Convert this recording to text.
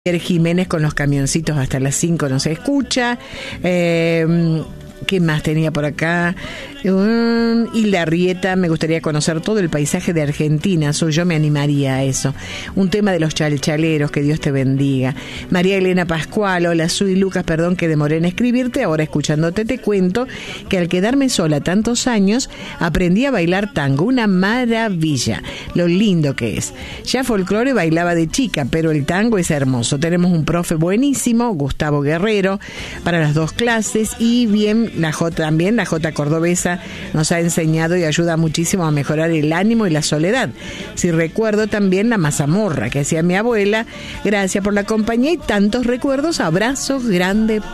Jiménez con los camioncitos hasta las 5 no se escucha. ¿Qué más tenía por acá? Hilda Arrieta, me gustaría conocer todo el paisaje de Argentina, yo me animaría a eso. Un tema de los chalchaleros, que Dios te bendiga. María Elena Pascual, hola, soy Lucas, perdón que demoré en escribirte, ahora escuchándote te cuento que al quedarme sola tantos años, aprendí a bailar tango, una maravilla, lo lindo que es. Ya folclore bailaba de chica, pero el tango es hermoso. Tenemos un profe buenísimo, Gustavo Guerrero, para las 2 clases, y bien, la J cordobesa nos ha enseñado y ayuda muchísimo a mejorar el ánimo y la soledad. Si recuerdo también la mazamorra que hacía mi abuela. Gracias por la compañía y tantos recuerdos. Abrazo grande.